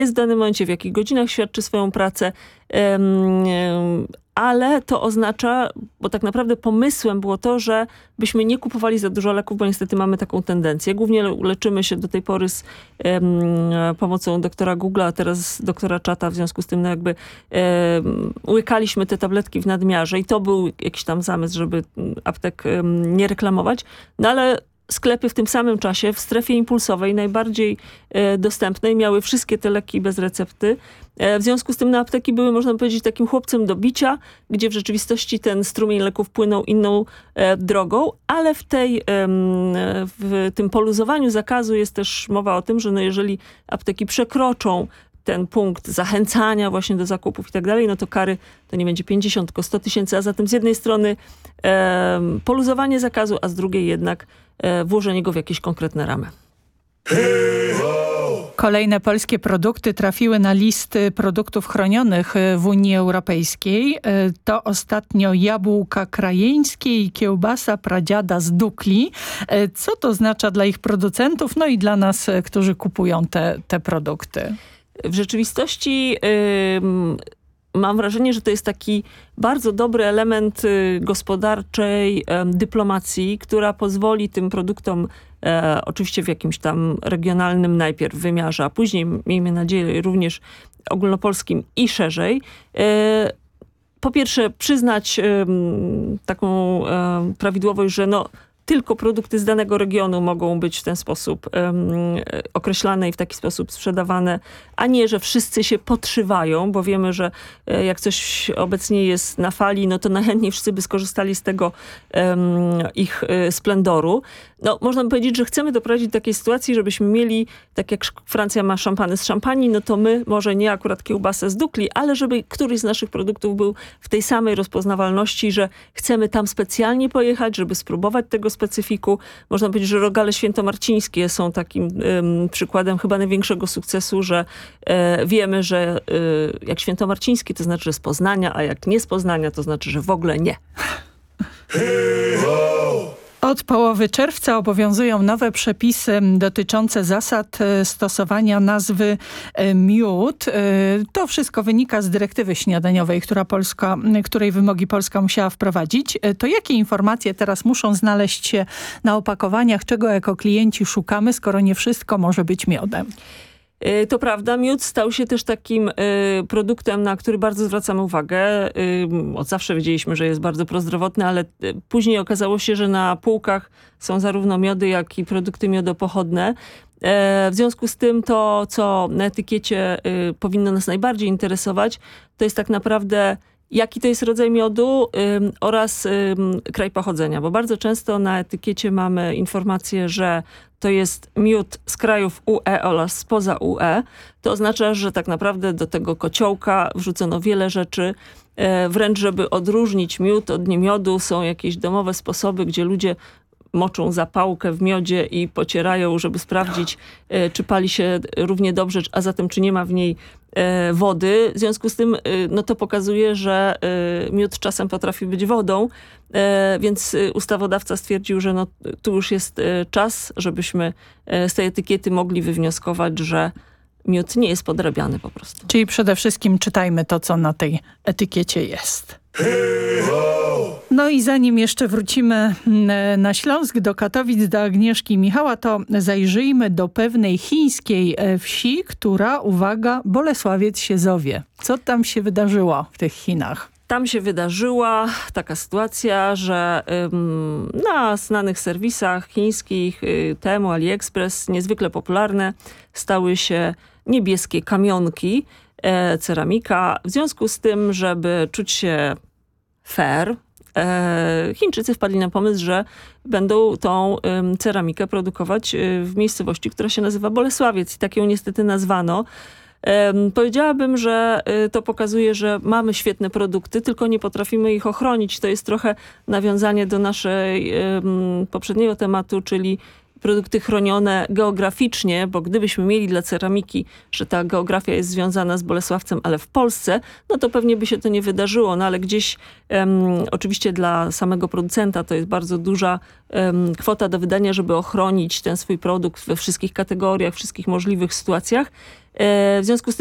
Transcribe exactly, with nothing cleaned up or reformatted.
jest w danym momencie, w jakich godzinach świadczy swoją pracę, ale to oznacza, bo tak naprawdę pomysłem było to, że byśmy nie kupowali za dużo leków, bo niestety mamy taką tendencję. Głównie leczymy się do tej pory z um, pomocą doktora Google'a, a teraz doktora Chata, w związku z tym no jakby um, łykaliśmy te tabletki w nadmiarze i to był jakiś tam zamysł, żeby aptek um, nie reklamować. No ale sklepy w tym samym czasie w strefie impulsowej, najbardziej e, dostępnej, miały wszystkie te leki bez recepty. E, w związku z tym na apteki były, można powiedzieć, takim chłopcem do bicia, gdzie w rzeczywistości ten strumień leków płynął inną e, drogą, ale w, tej, e, w tym poluzowaniu zakazu jest też mowa o tym, że no jeżeli apteki przekroczą ten punkt zachęcania właśnie do zakupów i tak dalej, no to kary to nie będzie pięćdziesiąt, tylko sto tysięcy, a zatem z jednej strony e, poluzowanie zakazu, a z drugiej jednak e, włożenie go w jakieś konkretne ramy. Kolejne polskie produkty trafiły na listy produktów chronionych w Unii Europejskiej. To ostatnio jabłka krajeńskie i kiełbasa pradziada z Dukli. Co to oznacza dla ich producentów, no i dla nas, którzy kupują te, te produkty? W rzeczywistości yy, mam wrażenie, że to jest taki bardzo dobry element y, gospodarczej y, dyplomacji, która pozwoli tym produktom, y, oczywiście w jakimś tam regionalnym najpierw wymiarze, a później, miejmy nadzieję, również ogólnopolskim i szerzej, y, po pierwsze przyznać y, taką y, prawidłowość, że no tylko produkty z danego regionu mogą być w ten sposób um, określane i w taki sposób sprzedawane, a nie, że wszyscy się podszywają, bo wiemy, że e, jak coś obecnie jest na fali, no to najchętniej wszyscy by skorzystali z tego um, ich e, splendoru. No, można by powiedzieć, że chcemy doprowadzić do takiej sytuacji, żebyśmy mieli, tak jak Francja ma szampany z szampanii, no to my może nie akurat kiełbasę z Dukli, ale żeby któryś z naszych produktów był w tej samej rozpoznawalności, że chcemy tam specjalnie pojechać, żeby spróbować tego specyfiku. Można powiedzieć, że rogale świętomarcińskie są takim um, przykładem chyba największego sukcesu, że e, wiemy, że e, jak świętomarciński to znaczy, że z Poznania, a jak nie z Poznania to znaczy, że w ogóle nie. Od połowy czerwca obowiązują nowe przepisy dotyczące zasad stosowania nazwy miód. To wszystko wynika z dyrektywy śniadaniowej, która Polska, której wymogi Polska musiała wprowadzić. To jakie informacje teraz muszą znaleźć się na opakowaniach, czego jako klienci szukamy, skoro nie wszystko może być miodem? To prawda, miód stał się też takim y, produktem, na który bardzo zwracamy uwagę. Y, od zawsze wiedzieliśmy, że jest bardzo prozdrowotny, ale y, później okazało się, że na półkach są zarówno miody, jak i produkty miodopochodne. E, w związku z tym to, co na etykiecie y, powinno nas najbardziej interesować, to jest tak naprawdę jaki to jest rodzaj miodu ym, oraz ym, kraj pochodzenia, bo bardzo często na etykiecie mamy informację, że to jest miód z krajów U E oraz spoza U E. To oznacza, że tak naprawdę do tego kociołka wrzucono wiele rzeczy. E, wręcz żeby odróżnić miód od niemiodu, są jakieś domowe sposoby, gdzie ludzie moczą zapałkę w miodzie i pocierają, żeby sprawdzić, e, czy pali się równie dobrze, a zatem czy nie ma w niej e, wody. W związku z tym e, no to pokazuje, że e, miód czasem potrafi być wodą, e, więc ustawodawca stwierdził, że no, tu już jest e, czas, żebyśmy e, z tej etykiety mogli wywnioskować, że miód nie jest podrabiany po prostu. Czyli przede wszystkim czytajmy to, co na tej etykiecie jest. No i zanim jeszcze wrócimy na Śląsk, do Katowic, do Agnieszki i Michała, to zajrzyjmy do pewnej chińskiej wsi, która, uwaga, Bolesławiec się zowie. Co tam się wydarzyło w tych Chinach? Tam się wydarzyła taka sytuacja, że ym, na znanych serwisach chińskich, y, Temu, AliExpress, niezwykle popularne, stały się niebieskie kamionki, e, ceramika. W związku z tym, żeby czuć się fair, e, Chińczycy wpadli na pomysł, że będą tą ym, ceramikę produkować y, w miejscowości, która się nazywa Bolesławiec i tak ją niestety nazwano. Um, powiedziałabym, że y, to pokazuje, że mamy świetne produkty, tylko nie potrafimy ich ochronić. To jest trochę nawiązanie do naszej y, poprzedniego tematu, czyli produkty chronione geograficznie, bo gdybyśmy mieli dla ceramiki, że ta geografia jest związana z Bolesławcem, ale w Polsce, no to pewnie by się to nie wydarzyło, no ale gdzieś um, oczywiście dla samego producenta to jest bardzo duża um, kwota do wydania, żeby ochronić ten swój produkt we wszystkich kategoriach, wszystkich możliwych sytuacjach. E, w związku z